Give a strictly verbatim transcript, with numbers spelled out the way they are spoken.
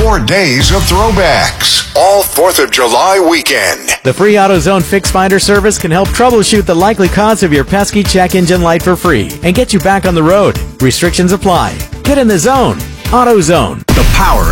Four days of throwbacks. All fourth of July weekend. The free AutoZone Fix Finder service can help troubleshoot the likely cause of your pesky check engine light for free and get you back on the road. Restrictions apply. Get in the zone. AutoZone. The Power